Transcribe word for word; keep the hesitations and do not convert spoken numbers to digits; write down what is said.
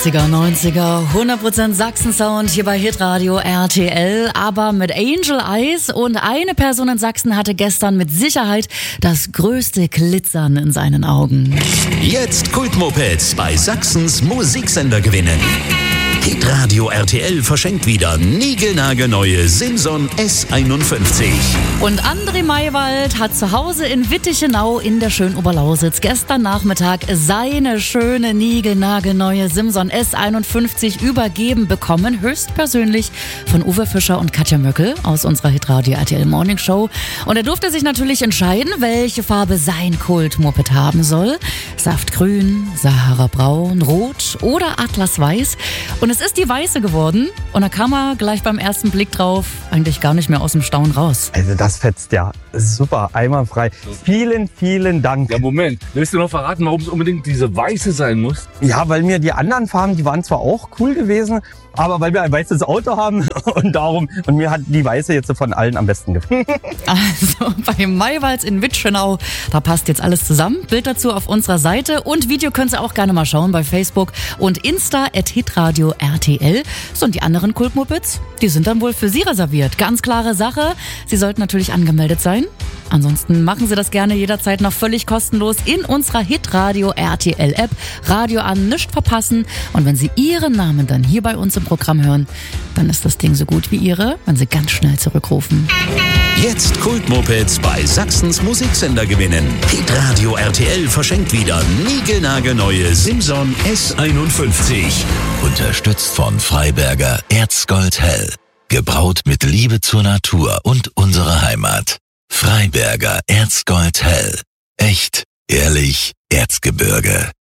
achtziger, neunziger, hundert Prozent Sachsen-Sound hier bei Hitradio R T L, aber mit Angel Eyes, und eine Person in Sachsen hatte gestern mit Sicherheit das größte Glitzern in seinen Augen. Jetzt Kultmopeds bei Sachsens Musiksender gewinnen. Hitradio R T L verschenkt wieder niegelnagelneue Simson S einundfünfzig. Und André Maywald hat zu Hause in Wittichenau in der schönen Oberlausitz gestern Nachmittag seine schöne niegelnagelneue Simson S einundfünfzig übergeben bekommen, höchstpersönlich von Uwe Fischer und Katja Möckel aus unserer Hitradio R T L Morning Show. Und er durfte sich natürlich entscheiden, welche Farbe sein Kultmoped haben soll. Saftgrün, Sahara Braun, Rot oder Atlasweiß. Und es ist die weiße geworden, und da kam er gleich beim ersten Blick drauf eigentlich gar nicht mehr aus dem Staunen raus. Also das fetzt ja super, einwandfrei. Vielen, vielen Dank. Ja, Moment. Willst du noch verraten, warum es unbedingt diese weiße sein muss? Ja, weil mir die anderen Farben, die waren zwar auch cool gewesen, aber weil wir ein weißes Auto haben und darum, und mir hat die weiße jetzt von allen am besten gefallen. Also bei Maywalds in Wittichenau, da passt jetzt alles zusammen. Bild dazu auf unserer Seite, und Video könnt ihr auch gerne mal schauen bei Facebook und Insta at hitradio R T L. So, und die anderen Kultmopeds, die sind dann wohl für Sie reserviert. Ganz klare Sache. Sie sollten natürlich angemeldet sein. Ansonsten machen Sie das gerne jederzeit noch völlig kostenlos in unserer Hitradio R T L App. Radio an, nicht verpassen. Und wenn Sie Ihren Namen dann hier bei uns im Programm hören, dann ist das Ding so gut wie Ihre, wenn Sie ganz schnell zurückrufen. Jetzt Kultmopeds bei Sachsens Musiksender gewinnen. Hitradio R T L verschenkt wieder niegelnagelneue Simson S einundfünfzig. Unterstützt von Freiberger Erzgold Hell. Gebraut mit Liebe zur Natur und unserer Heimat. Freiberger Erzgold Hell. Echt, ehrlich, Erzgebirge.